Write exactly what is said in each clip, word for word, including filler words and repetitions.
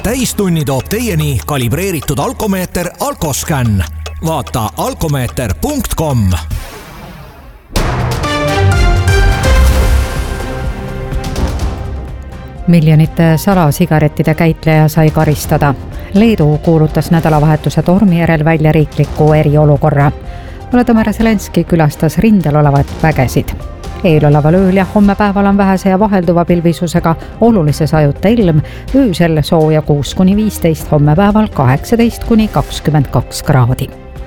täistunni toob teieni kalibreeritud alkomeeter Alkoscan. Vaata alkomeeter punkt com. Miljonite salasigarettide käitleja sai karistada. Leedu kuulutas nädalavahetuse tormi järel välja riikliku eriolukorra. Volodõmõr Zelenski külastas rindel olevat vägesid. Eeloleval ööl ja homme päeval on vähese ja vahelduva pilvisusega olulise sajuta ilm, öösel sooja kuus kuni viisteist, homme päeval kaheksateist kuni kakskümmend kaks kraadi.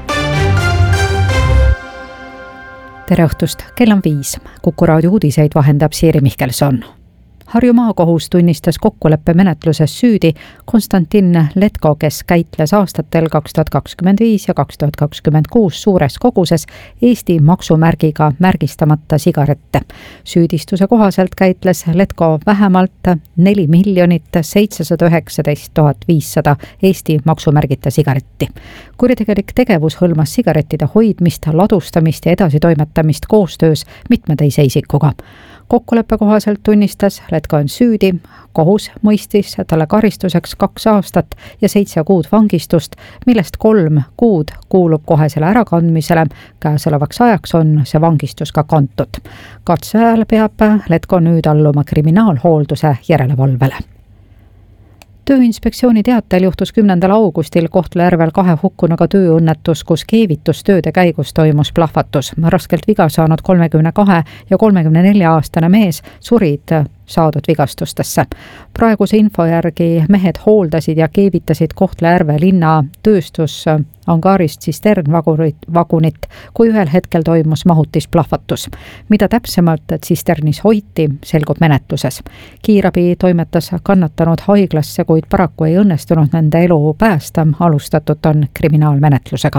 Tere õhtust, kell on viis. Kuku raadio uudiseid vahendab Siiri Mihkelson. Harju maakohus tunnistas kokkuleppe menetluses süüdi Konstantin Letko, kes käitles aastatel kaks tuhat kakskümmend viis ja kaks tuhat kakskümmend kuus suures koguses Eesti maksumärgiga märgistamata sigarette. Süüdistuse kohaselt käitles Letko vähemalt neli miljonit seitsesada üheksateist tuhat viissada Eesti maksumärgita sigaretti. Kuritegelik tegevus hõlmas sigarettide hoidmist, ladustamist ja edasitoimetamist koostöös mitme teise isikuga. Kokkuleppe kohaselt tunnistas Letko on süüdi, kohus mõistis talle karistuseks kaks aastat ja seitse kuud vangistust, millest kolm kuud kuulub kohesele ärakandmisele. Käesolevaks ajaks on see vangistus ka kantud. Katse ajal peab Letko nüüd alluma kriminaalhoolduse järelevalvele. Tööinspektsiooni teatel juhtus kümnendal augustil Kohtla-Järvel kahe hukkunuga tööõnnetus, kus keevitustööde käigus toimus plahvatus. Raskelt viga saanud kolmekümne kahe ja kolmekümne nelja aastane mees surid saadud vigastustesse. Praeguse info järgi mehed hooldasid ja keevitasid Kohtla-Järve linna tööstusangaarist tsisternvagunit, kui ühel hetkel toimus mahutis plahvatus. Mida täpsemalt tsisternis hoiti, selgub menetluses. Kiirabi toimetas kannatanud haiglasse, kuid paraku ei õnnestunud nende elu päästa, alustatud on kriminaalmenetlusega.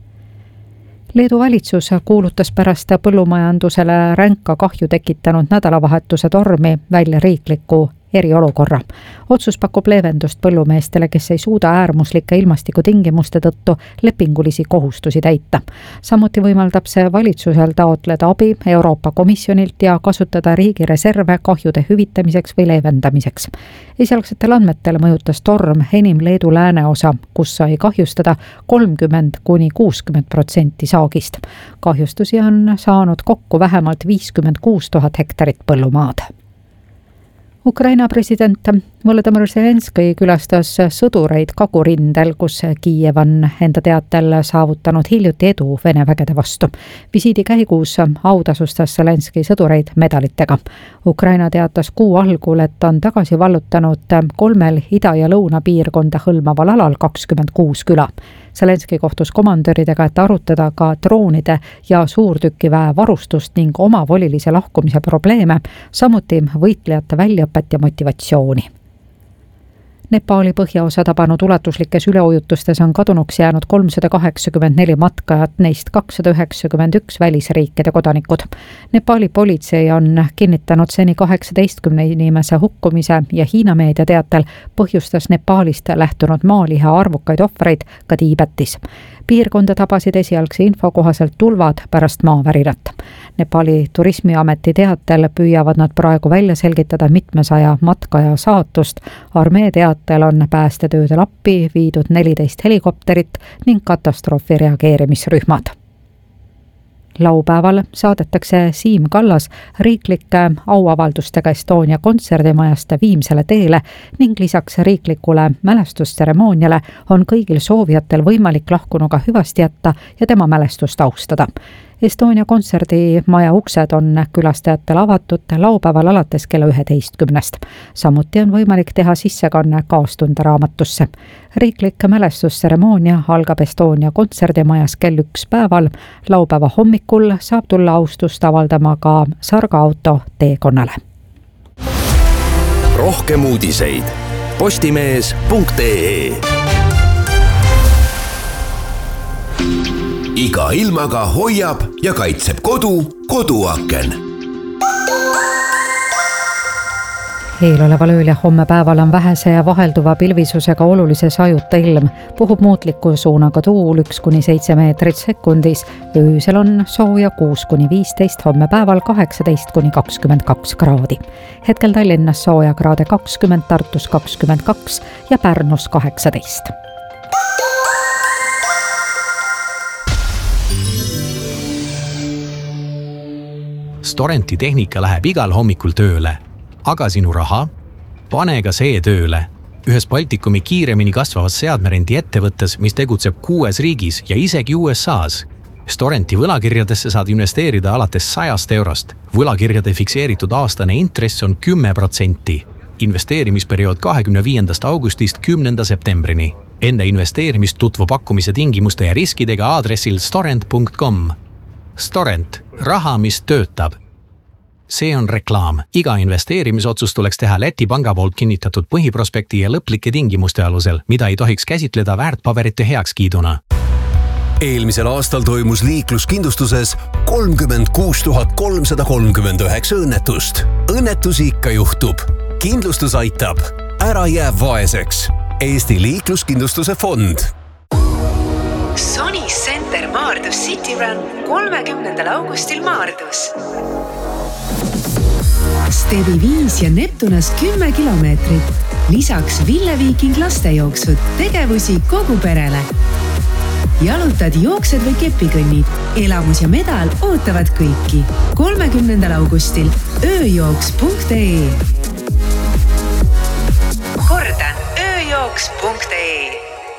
Leedu valitsus kuulutas pärast põllumajandusele ränka kahju tekitanud nädalavahetuse tormi välja riikliku eriolukorra. Otsus pakub leevendust põllumeestele, kes ei suuda äärmuslike ilmastikutingimuste tõttu lepingulisi kohustusi täita. Samuti võimaldab see valitsusel taotleda abi Euroopa Komisjonilt ja kasutada riigi reserve kahjude hüvitamiseks või leevendamiseks. Esialgsetel andmetel mõjutas torm enim Leedu lääneosa, kus sai kahjustada kolmkümmend kuni kuuskümmend protsenti saagist. Kahjustusi on saanud kokku vähemalt viiskümmend kuus tuhat hektarit põllumaad. Ukraina president Volodõmõr Zelenski külastas sõdureid Kagu-rindel, kus Kiiev on enda teatel saavutanud hiljuti edu Vene vägede vastu. Visiidi käigus autasustas Zelenski sõdureid medalitega. Ukraina teatas kuu algul, et on tagasi vallutanud kolmel ida- ja lõunapiirkonda hõlmaval alal kakskümmend kuus küla. Zelenski kohtus komandöridega, et arutada ka droonide ja suurtükiväe varustust ning omavolilise lahkumise probleeme, samuti võitlejate väljaõpet ja motivatsiooni. Nepaali põhjaosa tabanud ulatuslikes üleujutustes on kadunuks jäänud kolmsada kaheksakümmend neli matkajat, neist kakssada üheksakümmend üks välisriikide kodanikud. Nepaali politsei on kinnitanud seni kaheksateistkümne inimese hukkumise ja Hiina meedia teatel põhjustas Nepaalist lähtunud maaliha arvukaid ohvreid ka Tiibetis. Piirkonda tabasid esialgse info kohaselt tulvad pärast maavärinat. Nepaali turismiameti teatel püüavad nad praegu välja selgitada mitmesaja matkaja saatust. Armee teatel on päästetöödel appi viidud neliteist helikopterit ning katastroofi reageerimisrühmad. Laupäeval saadetakse Siim Kallas riiklike auavaldustega Estonia kontserdimajast Viimsele teele ning lisaks riiklikule mälestustseremooniale on kõigil soovijatel võimalik lahkunuga hüvasti jätta ja tema mälestust austada. Estonia kontserdimaja uksed on külastajatel avatud laupäeval alates kella üheteistkümnest. Samuti on võimalik teha sissekanne kaastunderaamatusse. Riiklik mälestustseremoonia algab Estonia kontserdimajas kell üks päeval. Laupäeva hommikul saab tulla austust avaldama ka sargaauto teekonnale. Rohkem uudiseid postimees punkt ee. Iga ilmaga hoiab ja kaitseb kodu koduaken. Eeloleval ööl ja homme päeval on vähese ja vahelduva pilvisusega olulise sajuta ilm. Puhub muutliku suunaga tuul üks kuni seitse meetrit sekundis. Öösel on sooja kuus kuni viisteist, homme päeval kaheksateist kuni kakskümmend kaks kraadi. Hetkel Tallinnas sooja kraade kakskümmend, Tartus kakskümmend kaks ja Pärnus kaheksateist. Storenti tehnika läheb igal hommikul tööle. Aga sinu raha? Pane ka see tööle. Ühes Baltikumi kiiremini kasvavas seadmerendi ettevõttes, mis tegutseb kuues riigis ja isegi U S A's. Storenti võlakirjadesse saad investeerida alates sajast eurost. Võlakirjade fikseeritud aastane intress on kümme protsenti. Investeerimisperiood kahekümne viiendast augustist kümnenda septembrini. Enne investeerimist tutvu pakkumise tingimuste ja riskidega aadressil storent punkt com. Storent. Raha, mis töötab. See on reklaam. Iga investeerimisotsus tuleks teha Läti panga poolt kinnitatud põhiprospekti ja lõplike tingimuste alusel, mida ei tohiks käsitleda väärtpaberite heakskiiduna. Eelmisel aastal toimus liikluskindlustuses kolmkümmend kuus tuhat kolmsada kolmkümmend üheksa õnnetust. Õnnetusi ikka juhtub. Kindlustus aitab. Ära jää vaeseks. Eesti liikluskindlustuse fond. Sony Center Maardus City Run kolmekümnendal augustil Maardus. Stebi viis ja Neptunas kümme kilomeetrit. Lisaks Ville Viiking lastejooksud, tegevusi kogu perele. Jalutad, jooksed või kepikõnnid. Elamus ja medal ootavad kõiki. kolmekümnendal augustil ööjooks punkt ee. Kordan, ööjooks punkt ee.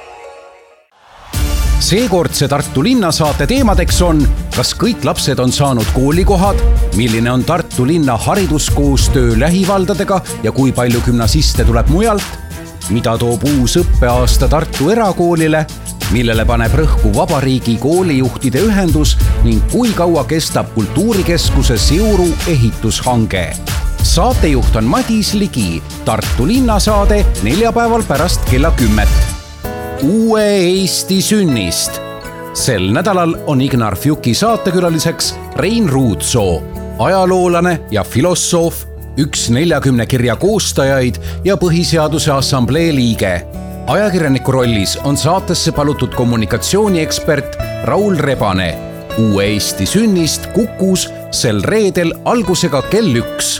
Seekordse Tartu linna saate teemadeks on, kas kõik lapsed on saanud koolikohad, milline on Tartu linna hariduskoostöö lähivaldadega ja kui palju gümnasiste tuleb mujalt, mida toob uus õppeaasta Tartu erakoolile, millele paneb rõhku Vabariigi koolijuhtide ühendus ning kui kaua kestab kultuurikeskuse Seuru ehitushange. Saatejuht on Madis Ligi, Tartu linnasaade neljapäeval pärast kella kümmet. Uue Eesti sünnist. Sel nädalal on Ignar Fjuki saatekülaliseks Rein Ruutsoo, ajaloolane ja filosoof, üks neljakümne kirja koostajaid ja Põhiseaduse Assamblee liige. Ajakirjaniku rollis on saatesse palutud kommunikatsiooniekspert Raul Rebane. Uue Eesti sünnist Kukus sel reedel algusega kell üks.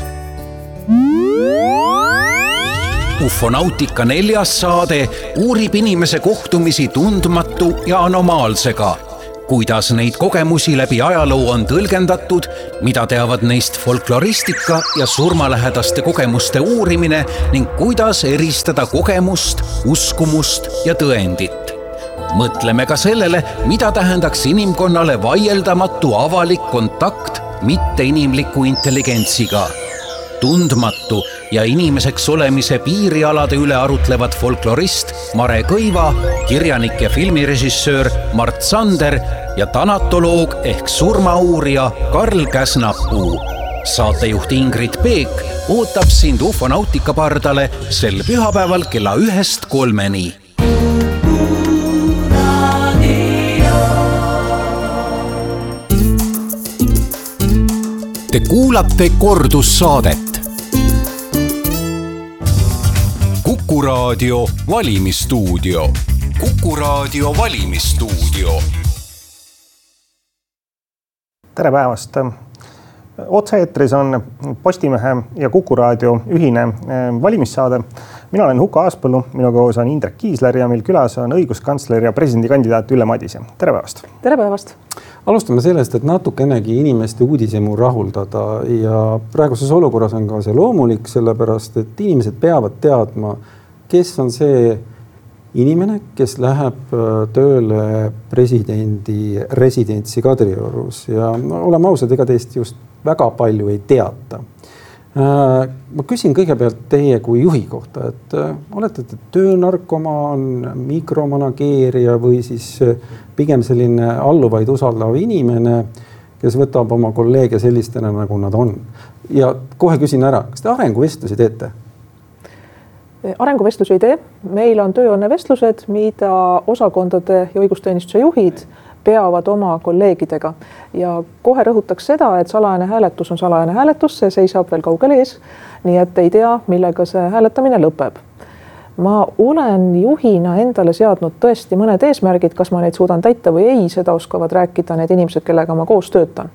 Ufonautika neljas saade uurib inimese kohtumisi tundmatu ja anomaalsega. Kuidas neid kogemusi läbi ajaloo on tõlgendatud, mida teavad neist folkloristika ja surmalähedaste kogemuste uurimine ning kuidas eristada kogemust, uskumust ja tõendit. Mõtleme ka sellele, mida tähendaks inimkonnale vaieldamatu avalik kontakt mitteinimliku intelligentsiga. Tundmatu ja inimeseks olemise piirialade üle arutlevad folklorist Mare Kõiva, kirjanik ja filmirežissöör Mart Sander ja tanatoloog ehk surmauurija Karl Käsnapuu. Saatejuht Ingrid Peek ootab sind Ufonautika pardale sel pühapäeval kella ühest kolmeni. Te kuulate kordussaadet. Kuku Raadio valimistuudio. Kuku Raadio valimistuudio. Tere päevast! Otse-eetris on Postimehe ja Kuku Raadio ühine valimissaade. Mina olen Huko Aaspõllu, minu koos on Indrek Kiisler ja meil külas on õiguskantsler ja presidendikandidaat Ülle Madise. Tere päevast! Tere päevast! Alustame sellest, et natukenegi inimeste uudisemu rahuldada ja praeguses olukorras on ka see loomulik, sellepärast, et inimesed peavad teadma, kes on see inimene, kes läheb tööle presidendi residentsi Kadriorus ja no, oleme ausad, ega teist just väga palju ei teata. Ma küsin kõigepealt teie kui juhi kohta, et olete te töönarkomaan, mikromanageerija või siis pigem selline alluvaid usaldav inimene, kes võtab oma kolleege sellistena, nagu nad on. Ja kohe küsin ära, kas te arenguvestlusi teete? Arenguvestlusi ei tee. Meil on tööõnnevestlused, mida osakondade ja õigusteenistuse juhid peavad oma kolleegidega ja kohe rõhutaks seda, et salajane hääletus on salajane hääletus, see seisab veel kaugel ees, nii et ei tea, millega see hääletamine lõpeb. Ma olen juhina endale seadnud tõesti mõned eesmärgid, kas ma neid suudan täita või ei, seda oskavad rääkida need inimesed, kellega ma koos töötan.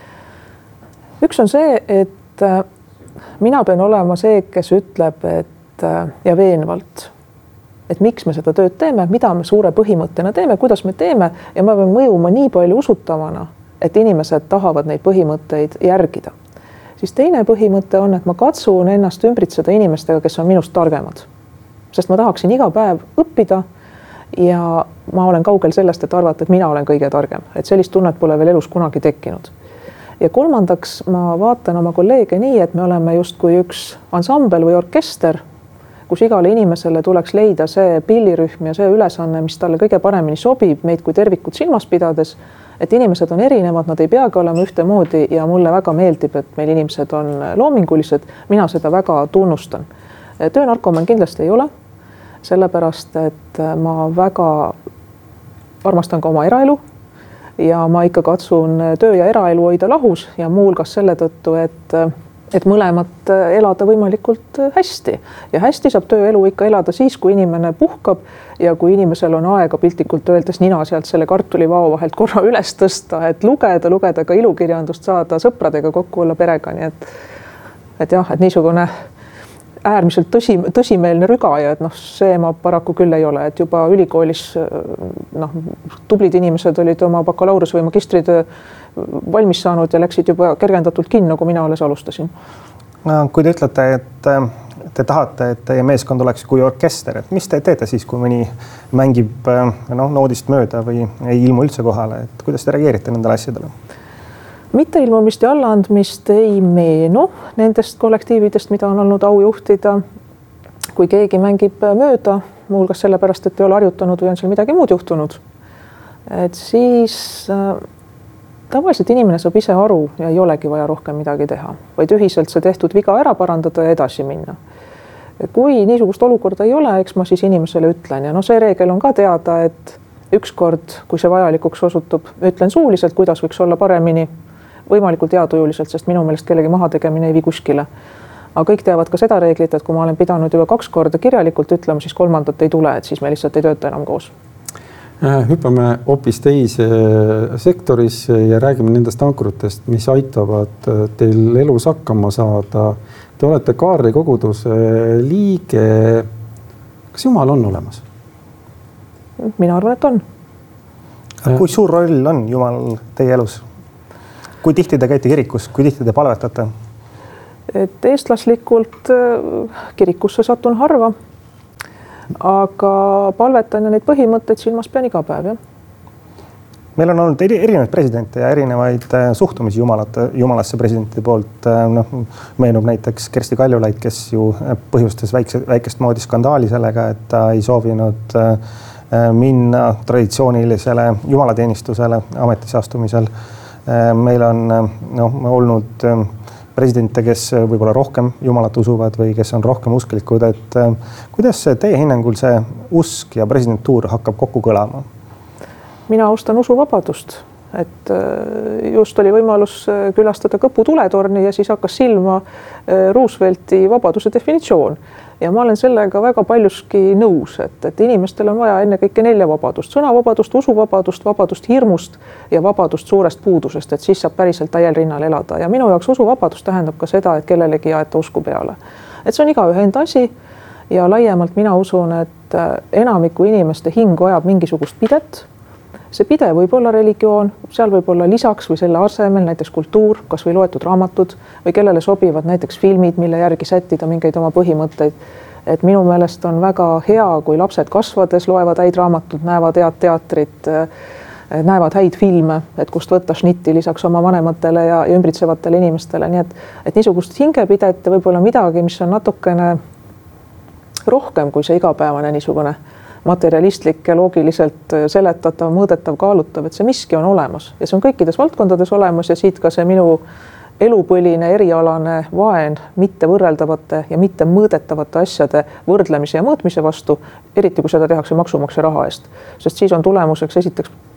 Üks on see, et mina pean olema see, kes ütleb, et ja veenvalt, et miks me seda tööd teeme, mida me suure põhimõttena teeme, kuidas me teeme ja ma pean mõjuma nii palju usutavana, et inimesed tahavad neid põhimõtteid järgida. Siis teine põhimõte on, et ma katsun ennast ümbritseda inimestega, kes on minust targemad. Sest ma tahaksin iga päev õppida ja ma olen kaugel sellest, et arvata, et mina olen kõige targem. Et sellist tunnet pole veel elus kunagi tekkinud. Ja kolmandaks ma vaatan oma kolleege nii, et me oleme justkui üks ansambel või orkester, kus igale inimesele tuleks leida see pillirühm ja see ülesanne, mis talle kõige paremini sobib, meid kui tervikut silmas pidades, et inimesed on erinevad, nad ei peagi olema ühtemoodi ja mulle väga meeldib, et meil inimesed on loomingulised, mina seda väga tunnustan. Töönarkoman kindlasti ei ole, sellepärast, et ma väga armastan ka oma eraelu ja ma ikka katsun töö ja eraelu hoida lahus ja muulgas selle tõttu, et, et mõlemat elada võimalikult hästi. Ja hästi saab tööelu ikka elada siis, kui inimene puhkab ja kui inimesel on aega piltlikult öeldes nina sealt selle kartulivao vahelt korra üles tõsta, et lugeda, lugeda ka ilukirjandust, saada sõpradega kokku olla perega, nii et, et jah, et niisugune äärmiselt tõsi, tõsimeelne rügaja, et noh, see ma paraku küll ei ole, et juba ülikoolis noh, tublid inimesed olid oma bakalaureus või magistritöö valmis saanud ja läksid juba kergendatult kinno, kui mina alles alustasin. No, kui te ütlete, et te tahate, et teie meeskond oleks kui orkester, et mis te teete siis, kui mõni mängib no, noodist mööda või ei ilmu üldse kohale, et kuidas te reageerite nendele asjadele? Mitteilmumist ja allaandmist ei meenu nendest kollektiividest, mida on olnud au juhtida. Kui keegi mängib mööda, muuhulgas sellepärast, et ei ole harjutanud või on seal midagi muud juhtunud, et siis äh, tavaliselt inimene saab ise aru ja ei olegi vaja rohkem midagi teha, vaid ühiselt see tehtud viga ära parandada ja edasi minna. Kui niisugust olukorda ei ole, eks ma siis inimesele ütlen ja no see reegel on ka teada, et ükskord, kui see vajalikuks osutub, ütlen suuliselt, kuidas võiks olla paremini, võimalikult heatujuliselt, sest minu meelest kellegi maha tegemine ei vii kuskile. Aga kõik teavad ka seda reeglit, et kui ma olen pidanud juba kaks korda kirjalikult ütlema, siis kolmandat ei tule, et siis me lihtsalt ei tööta enam koos. Hüppame hoopis teise sektorisse ja räägime nendest ankrutest, mis aitavad teil elus hakkama saada. Te olete Kaarli koguduse liige. Kas Jumal on olemas? Mina arvan, et on. Kui suur roll on Jumal teie elus? Kui tihti te käite kirikus, kui tihti te palvetate? Et eestlaslikult kirikusse satun harva, aga palvetan ja neid põhimõtteid silmas pean iga päev, jah. Meil on olnud erinevaid presidente ja erinevaid suhtumisi jumalate, jumalasse presidentide poolt. No, meenub näiteks Kersti Kaljulaid, kes ju põhjustas väikse, väikest moodi skandaali sellega, et ta ei soovinud minna traditsioonilisele jumalateenistusele ametisse astumisel. Meil on no, olnud presidente, kes võib-olla rohkem jumalat usuvad või kes on rohkem usklikud, et kuidas teie hinnangul see usk ja presidentuur hakkab kokku kõlama? Mina austan usuvabadust, et just oli võimalus külastada Kõpu tuletorni ja siis hakkas silma Roosevelti vabaduse definitsioon. Ja ma olen sellega väga paljuski nõus, et, et inimestel on vaja enne kõike nelja vabadust, sõnavabadust, usuvabadust, vabadust hirmust ja vabadust suurest puudusest, et siis saab päriselt täiel rinnal elada. Ja minu jaoks usuvabadus tähendab ka seda, et kellelegi aeta usku peale. Et see on igaühe enda asi ja laiemalt mina usun, et enamiku inimeste hing vajab mingisugust pidet. See pide võib olla religioon, seal võib olla lisaks või selle asemel näiteks kultuur, kas või loetud raamatud või kellele sobivad näiteks filmid, mille järgi sättida mingeid oma põhimõtteid. Et minu meelest on väga hea, kui lapsed kasvades loevad häid raamatud, näevad head teatrit, näevad häid filme, et kust võtta šnitti lisaks oma vanematele ja ümbritsevatele inimestele. Nii et, et niisugust hingepidet võib-olla midagi, mis on natukene rohkem kui see igapäevane niisugune materialistlik ja loogiliselt seletatav, mõõdetav, kaalutav, et see miski on olemas ja see on kõikides valdkondades olemas ja siit ka see minu elupõline erialane vaen mitte võrreldavate ja mitte mõõdetavate asjade võrdlemise ja mõõtmise vastu, eriti kui seda tehakse maksumaksja raha eest. Sest siis on tulemuseks esiteks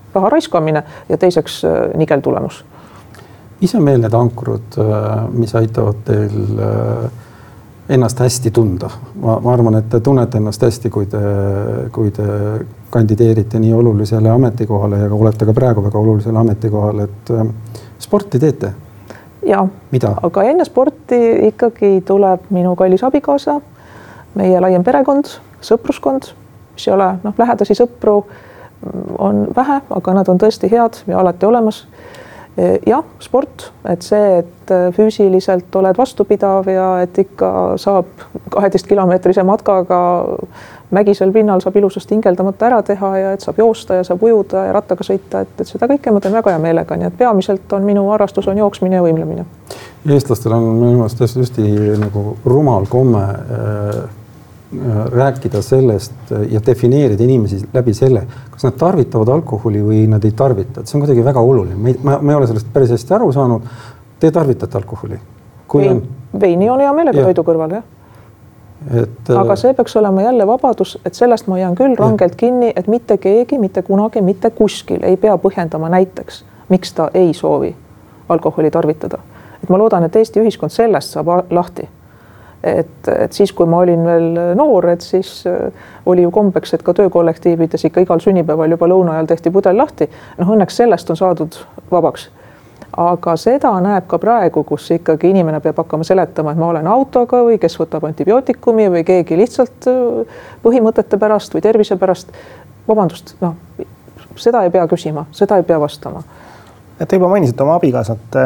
raha raiskamine ja teiseks nigel tulemus. mis on meil need ankurud, mis aitavad teil ennast hästi tunda? Ma, ma arvan, et te tunnete ennast hästi, kui te, kui te kandideerite nii olulisele ametikohale ja olete ka praegu väga olulisele ametikohale, et sporti teete? Jaa, aga enne sporti ikkagi tuleb minu kallis abikaasa, meie laiem perekond, sõpruskond, mis ei ole noh, lähedasi sõpru on vähe, aga nad on tõesti head ja alati olemas. Jah, sport, et see, et füüsiliselt oled vastupidav ja et ikka saab kaheteist kilomeetrise matkaga mägisel pinnal saab ilusasti hingeldamata ära teha ja et saab joosta ja saab ujuda ja rattaga sõita, et, et seda kõike ma teen väga hea meelega, nii et peamiselt on minu harrastus on jooksmine ja võimlemine. Eestlastel on minu meelest hästi nagu rumal komme äh, rääkida sellest ja defineerida inimesi läbi selle, kas nad tarvitavad alkoholi või nad ei tarvita. See on kuidagi väga oluline. Ma, ma ei ole sellest päris hästi aru saanud. Te tarvitate alkoholi? Kui on... Veini on hea meelega toidu kõrval, jah. Et, aga see peaks olema jälle vabadus, et sellest ma jään küll rangelt kinni, et mitte keegi, mitte kunagi, mitte kuskil ei pea põhjendama näiteks, miks ta ei soovi alkoholi tarvitada. Et ma loodan, et Eesti ühiskond sellest saab lahti. Et, et siis, kui ma olin veel noor, et siis oli ju kombeks, et ka töökollektiivides ikka igal sünnipäeval juba lõuna ajal tehti pudel lahti. Noh, õnneks sellest on saadud vabaks. Aga seda näeb ka praegu, kus ikkagi inimene peab hakkama seletama, et ma olen autoga või kes võtab antibiootikumi või keegi lihtsalt põhimõtete pärast või tervise pärast. Vabandust, noh, seda ei pea küsima, seda ei pea vastama. Te juba mainisite oma abikaasat.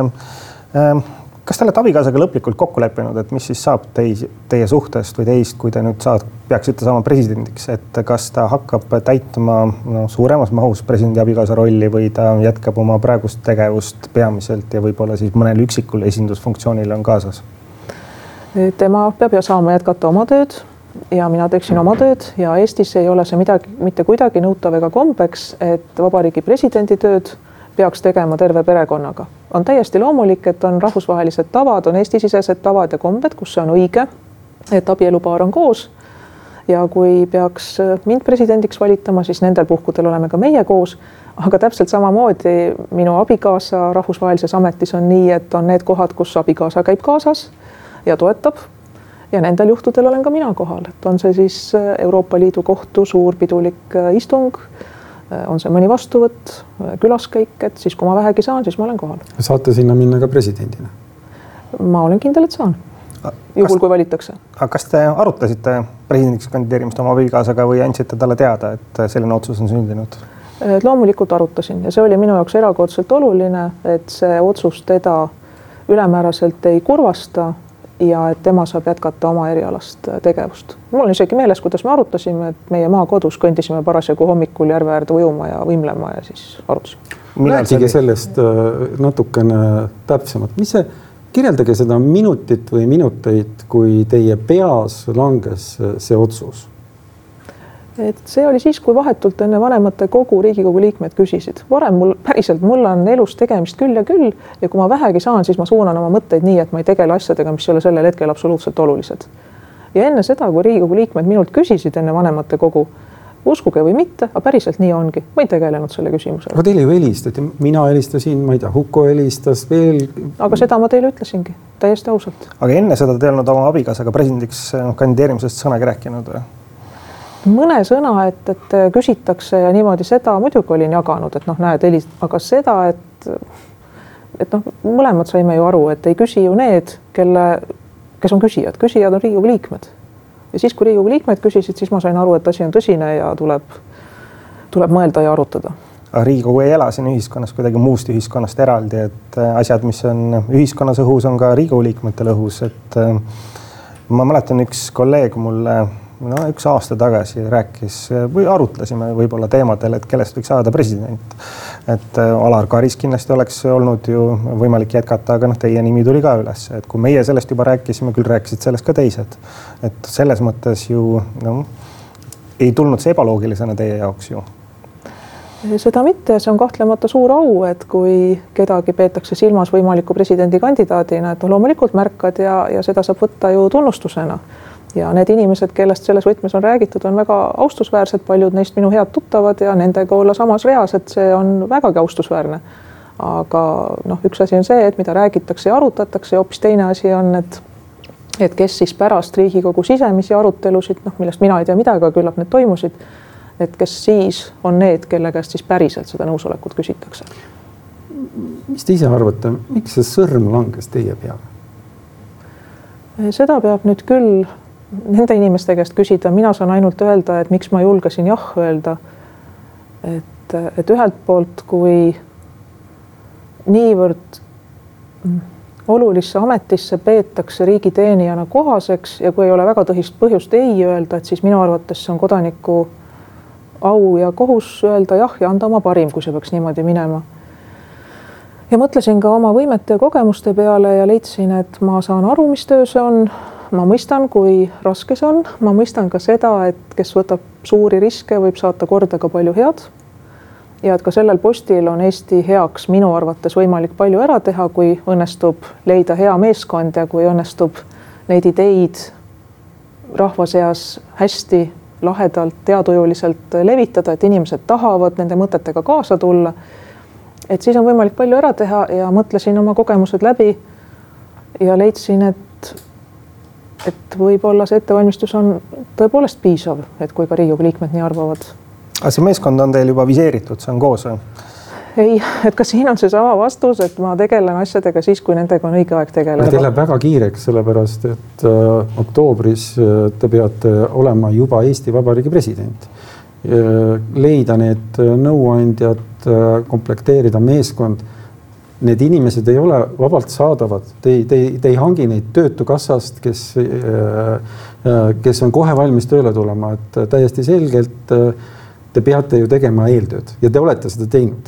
Kas te olete abikaasaga lõplikult kokku leppinud, et mis siis saab teis, teie suhtest või teist, kui te nüüd saad, peaksite saama presidendiks, et kas ta hakkab täitma no, suuremas mahus presidendi abikaasa rolli või ta jätkab oma praegust tegevust peamiselt ja võib-olla siis mõnel üksikul esindusfunktsioonil on kaasas? Tema peab ja saama jätkata oma tööd ja mina teeksin oma tööd ja Eestis ei ole see midagi, mitte kuidagi nõutav ega kombeks, et vabariigi presidendi tööd peaks tegema terve perekonnaga. On täiesti loomulik, et on rahvusvahelised tavad, on Eesti-sisesed tavad ja kombed, kus see on õige, et abielupaar on koos. Ja kui peaks mind presidendiks valitama, siis nendel puhkudel oleme ka meie koos. Aga täpselt samamoodi minu abikaasa rahvusvahelises ametis on nii, et on need kohad, kus abikaasa käib kaasas ja toetab. Ja nendel juhtudel olen ka mina kohal. Et on see siis Euroopa Liidu kohtu suur pidulik istung, on see mõni vastuvõtt, külaskäik, et siis kui ma vähegi saan, siis ma olen kohal. Saate sinna minna ka presidendina? Ma olen kindel, et saan. Juhul, kui valitakse. Kas te arutasite presidendiks kandideerimist oma abikaasaga või andsite talle teada, et selline otsus on sündinud? Loomulikult arutasin ja see oli minu jaoks erakordselt oluline, et see otsus teda ülemääraselt ei kurvasta ja et tema saab jätkata oma erialast tegevust. Mul on isegi meeles, kuidas me arutasime, et meie maakodus kõndisime parasjagu hommikul järve äärde ujuma ja võimlema ja siis arutasime. Rääkige sellest natukene täpsemalt. Mis see, kirjeldage seda minutit või minuteid, kui teie peas langes see otsus? Et see oli siis, kui vahetult enne vanemate kogu Riigikogu liikmed küsisid. Varem mul päriselt, mul on elus tegemist küll ja küll ja kui ma vähegi saan, siis ma suunan oma mõtteid nii, et ma ei tegele asjadega, mis ei ole sellel hetkel absoluutselt olulised. Ja enne seda, kui Riigikogu liikmed minult küsisid enne vanemate kogu, uskuge või mitte, aga päriselt nii ongi. Ma ei tegelenud selle küsimusele. Aga teile ju helistati, mina helistasin, ma ei tea, Huko helistas veel. Aga seda ma teile ütlesingi, täiesti ausalt. Aga enne seda te olnud oma abikaasaga presidendiks kandideerimisest sõnagi rääkinud või? Mõne sõna, et, et küsitakse ja niimoodi seda muidugi olin jaganud, et noh, näed, helist, aga seda, et, et noh, mõlemad saime ju aru, et ei küsi ju need, kelle, kes on küsijad. Küsijad on Riigikogu liikmed. Ja siis, kui Riigikogu liikmed küsisid, siis ma sain aru, et asi on tõsine ja tuleb, tuleb mõelda ja arutada. Aga Riigikogu ei ela siin ühiskonnas kuidagi muust ühiskonnast eraldi, et asjad, mis on ühiskonnas õhus, on ka Riigikogu liikmetel õhus. Et ma mäletan üks kolleeg mulle no, üks aasta tagasi rääkis või arutlesime võib-olla teemadel, et kellest võiks saada president. Et Alar Karis kindlasti oleks olnud ju võimalik jätkata, aga noh, teie nimi tuli ka üles. Et kui meie sellest juba rääkisime, küll rääkisid sellest ka teised. Et selles mõttes ju no, ei tulnud see ebaloogilisena teie jaoks ju. Seda mitte, see on kahtlemata suur au, et kui kedagi peetakse silmas võimaliku presidendikandidaadina, et no loomulikult märkad ja, ja seda saab võtta ju tunnustusena. ja need inimesed, kellest selles võtmes on räägitud, on väga austusväärsed, paljud neist minu head tuttavad ja nendega olla samas reas, et see on vägagi austusväärne. Aga noh, üks asi on see, et mida räägitakse ja arutatakse ja hoopis teine asi on, et, et kes siis pärast Riigikogu sisemisi arutelusid, noh, millest mina ei tea midagi, aga küllap need toimusid, et kes siis on need, kelle käest siis päriselt seda nõusolekut küsitakse. Mis te ise arvate, miks see sõrm langes teie peale? Seda peab nüüd küll nende inimeste käest küsida, mina saan ainult öelda, et miks ma julgesin jah öelda. Et, et ühelt poolt, kui niivõrd olulisse ametisse peetakse riigiteenijana kohaseks ja kui ei ole väga tõhist põhjust ei öelda, et siis minu arvates see on kodaniku au ja kohus öelda jah ja anda oma parim, kui see peaks niimoodi minema. Ja mõtlesin ka oma võimete ja kogemuste peale ja leidsin, et ma saan aru, mis töö see on. Ma mõistan, kui raske see on. Ma mõistan ka seda, et kes võtab suuri riske, võib saata korda ka palju head. Ja et ka sellel postil on Eesti heaks minu arvates võimalik palju ära teha, kui õnnestub leida hea meeskond ja kui õnnestub neid ideid rahva seas hästi lahedalt, teadujuliselt levitada, et inimesed tahavad nende mõtetega kaasa tulla. Et siis on võimalik palju ära teha ja mõtlesin oma kogemused läbi ja leidsin, et et võib-olla see ettevalmistus on tõepoolest piisav, et kui ka Riigikogu liikmed nii arvavad. Aga see meeskond on teil juba viseeritud, see on koos või? Ei, et ka siin on see sama vastus, et ma tegelen asjadega siis, kui nendega on õige aeg tegeleda. Teil läheb väga kiireks, sellepärast, et äh, oktoobris te peate olema juba Eesti Vabariigi president. Leida need nõuandjad, komplekteerida meeskond. Need inimesed ei ole vabalt saadavad. Te, te, te ei hangi neid töötukassast, kes, kes on kohe valmis tööle tulema. Et täiesti selgelt te peate ju tegema eeltööd ja te olete seda teinud.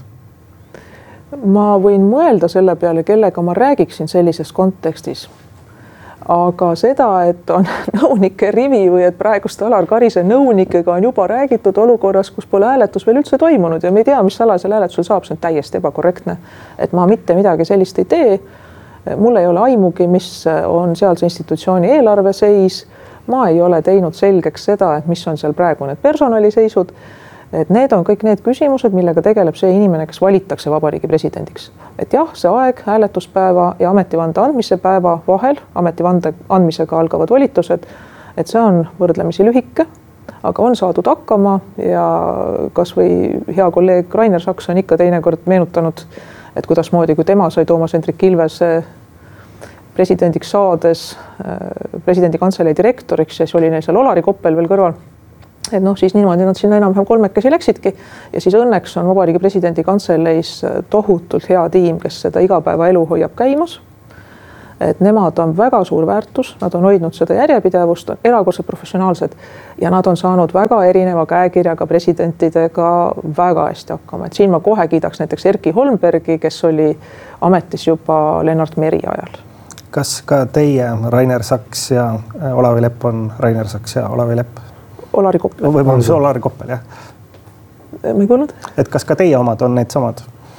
Ma võin mõelda selle peale, kellega ma räägiksin sellises kontekstis. Aga seda, et on nõunike rivi või et praegust Alar Karise nõunikega on juba räägitud olukorras, kus pole hääletus veel üldse toimunud ja me ei tea, mis salajasel hääletusel saab, see on täiesti ebakorrektne. Et ma mitte midagi sellist ei tee. Mul ei ole aimugi, mis on sealse institutsiooni eelarve seis. Ma ei ole teinud selgeks seda, et mis on seal praegu need personaliseisud. Et need on kõik need küsimused, millega tegeleb see inimene, kes valitakse vabariigi presidendiks. Et jah, see aeg hääletuspäeva ja ametivande andmise päeva vahel, ametivande andmisega algavad volitused, et see on võrdlemisi lühike, aga on saadud hakkama ja kas või hea kolleeg Rainer Saks on ikka teinekord meenutanud, et kuidas moodi, kui tema sai Toomas Hendrik Ilvese presidendiks saades presidendi kantselei direktoriks ja siis oli neil seal Olari Koppel veel kõrval. Et noh, siis niimoodi nad sinna enam-vähem kolmekesi läksidki ja siis õnneks on vabariigi presidendi kantseleis tohutult hea tiim, kes seda igapäeva elu hoiab käimas. Et nemad on väga suur väärtus, nad on hoidnud seda järjepidevust, on erakordselt professionaalsed ja nad on saanud väga erineva käekirjaga presidentidega väga hästi hakkama. Et siin ma kohe kiidaks näiteks Erki Holmbergi, kes oli ametis juba Lennart Meri ajal. Kas ka teie Rainer Saks ja Olavi Lepp on Rainer Saks ja Olavi Lepp? Olari Koppel. Võib-olla see Olari Koppel, jah. Ma ei kuulnud? Et kas ka teie omad on need samad?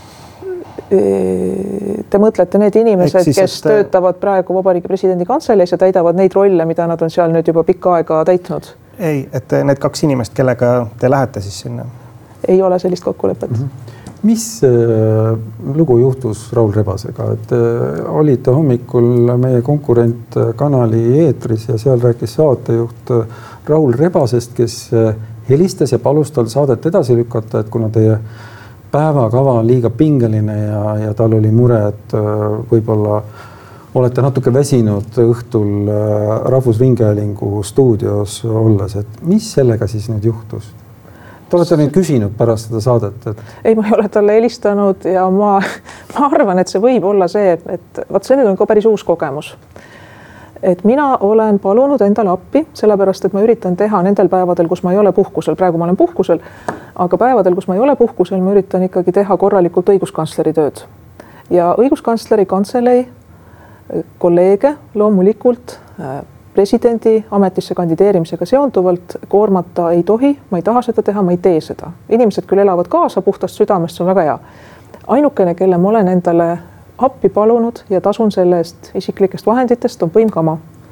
Te mõtlete need inimesed, siis, kes et... töötavad praegu vabariigi presidendi kantseleis ja täidavad neid rolle, mida nad on seal nüüd juba pikka aega täitnud? Ei, et need kaks inimest, kellega te lähete siis sinna? Ei ole sellist kokkulepet. Mm-hmm. Mis äh, lugu juhtus Raul Rebasega? Et äh, olite hommikul meie konkurent kanali eetris ja seal rääkis saatejuht Raul Rebasest, kes helistas ja palus tal saadet edasi lükata, et kuna teie päevakava on liiga pingeline ja, ja tal oli mure, et võib-olla olete natuke väsinud õhtul Rahvusringhäälingu stuudios olles, et mis sellega siis nüüd juhtus? Te olete nüüd küsinud pärast seda saadet? Et... Ei, ma ei ole talle helistanud ja ma, ma arvan, et see võib olla see, et vaat see nüüd on ka päris uus kogemus. Et mina olen palunud endale appi, sellepärast, et ma üritan teha nendel päevadel, kus ma ei ole puhkusel. Praegu ma olen puhkusel, aga päevadel, kus ma ei ole puhkusel, ma üritan ikkagi teha korralikult õiguskantsleri tööd. Ja õiguskantsleri kantselei kolleege loomulikult presidendi ametisse kandideerimisega seonduvalt koormata ei tohi, ma ei taha seda teha, ma ei tee seda. Inimesed küll elavad kaasa puhtast südamest, see on väga hea. Ainukene, kelle ma olen endale appi palunud ja tasun selle eest isiklikest vahenditest on Põim Kama.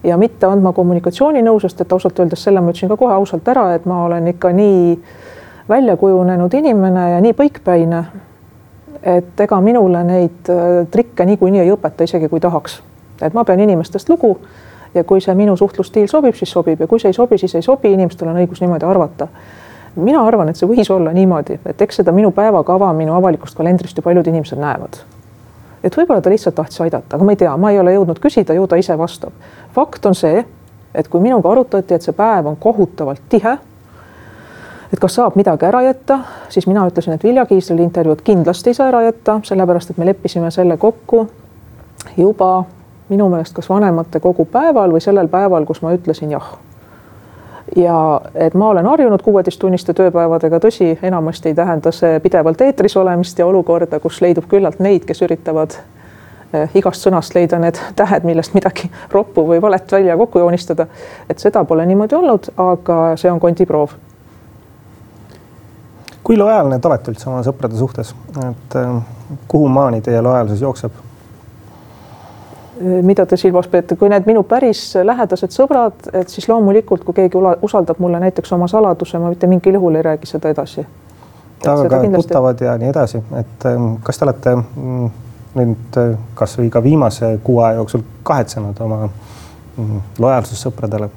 ja mitte andma kommunikatsiooninõu, sest et ausalt öeldes selle ma ütlesin ka kohe ausalt ära, et ma olen ikka nii välja kujunenud inimene ja nii põikpäine, et ega minule neid trikke niikuinii ei õpeta, isegi kui tahaks. Et ma pean inimestest lugu ja kui see minu suhtlustiil sobib, siis sobib ja kui see ei sobi, siis ei sobi, inimestel on õigus niimoodi arvata. Mina arvan, et see võis olla niimoodi, et eks seda minu päevakava minu avalikust kalendrist ju paljud inimesed näevad. Et võib-olla ta lihtsalt tahtis aidata, aga ma ei tea, ma ei ole jõudnud küsida, ju ta ise vastab. Fakt on see, et kui minuga arutati, et see päev on kohutavalt tihe, et kas saab midagi ära jätta, siis mina ütlesin, et Vilja Kiisleri intervjuud kindlasti ei saa ära jätta, sellepärast, et me leppisime selle kokku juba minu meelest kas vanemate kogu päeval või sellel päeval, kus ma ütlesin jah. Ja et ma olen harjunud kuueteisttunniste tööpäevadega, tõsi, enamasti ei tähenda see pidevalt eetris olemist ja olukorda, kus leidub küllalt neid, kes üritavad igast sõnast leida need tähed, millest midagi roppu või valet välja kokku joonistada. Et seda pole niimoodi olnud, aga see on kondiproov. Kui lojaalne te olete üldse oma sõprade suhtes? Et kuhu maani teie lojaalsus jookseb? Mida te silmas peete? Kui need minu päris lähedased sõbrad, et siis loomulikult, kui keegi usaldab mulle näiteks oma saladuse, ma mitte mingil juhul ei räägi seda edasi. Aga ka kindlasti... tuttavad ja nii edasi. Et kas te olete nüüd kas või ka viimase kuu aja jooksul kahetsenud oma lojaalsussõpradele?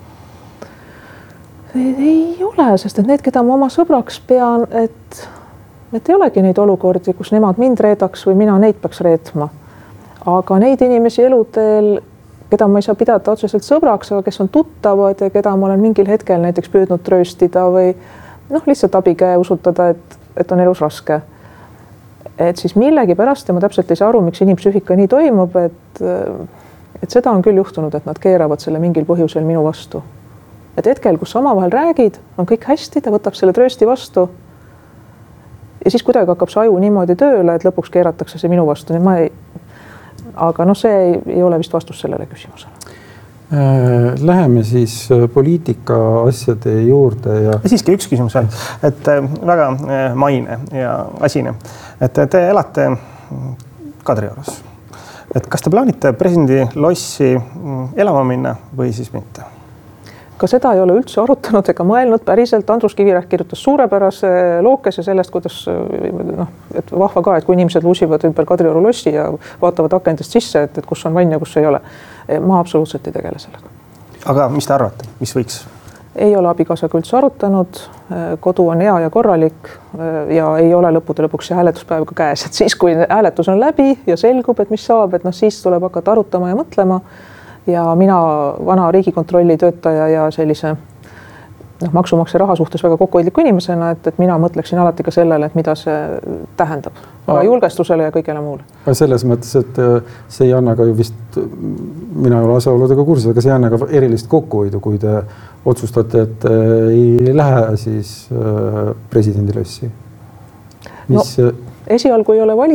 Ei ole, sest et need, keda ma oma sõbraks pean, et, et ei olegi neid olukordi, kus nemad mind reedaks või mina neid peaks reetma. Aga neid inimesi eluteel, keda ma ei saa pidada otseselt sõbraks, aga kes on tuttavad ja keda ma olen mingil hetkel näiteks püüdnud trööstida või noh, lihtsalt abikäe usutada, et, et on elus raske. Et siis millegi pärast ja ma täpselt ei saa aru, miks inimpsüühika nii toimub, et, et seda on küll juhtunud, et nad keeravad selle mingil põhjusel minu vastu. Et hetkel, kus sa omavahel räägid, on kõik hästi, ta võtab selle tröösti vastu ja siis kuidagi hakkab see aju niimoodi tööle, et lõpuks keeratakse see minu vastu. Nii ma ei... Aga no see ei, ei ole vist vastus sellele küsimusele. Läheme siis poliitika asjade juurde. Ja... ja siiski üks küsimus veel, et väga maine ja asine, et te elate Kadriorus. Et kas te plaanite presidendi lossi elama minna või siis mitte? Ka seda ei ole üldse arutanud ega mõelnud päriselt. Andrus Kivirähk kirjutas suurepärase lookese sellest, kuidas noh, et vahva ka, et kui inimesed luusivad ümber Kadrioru lossi ja vaatavad akendest sisse, et, et kus on vann ja kus ei ole. Ma absoluutselt ei tegele sellega. Aga mis te arvate, mis võiks? Ei ole abikaasaga üldse arutanud. Kodu on hea ja korralik ja ei ole lõppude lõpuks see hääletuspäev ka käes. Et siis, kui hääletus on läbi ja selgub, et mis saab, et noh, siis tuleb hakata arutama ja mõtlema. Ja mina vana riigikontrolli töötaja ja sellise noh, maksumaksja raha suhtes väga kokkuhoidliku inimesena, et, et mina mõtleksin alati ka sellele, et mida see tähendab. Aga julgestusele ja kõigele muule. Selles mõttes, et see ei anna ka ju vist, mina ei ole asjaoludega kursus, aga see ei anna ka erilist kokkuhoidu, kui te otsustate, et ei lähe siis presidendi lossi. Mis... No, esialgu ei ole vali.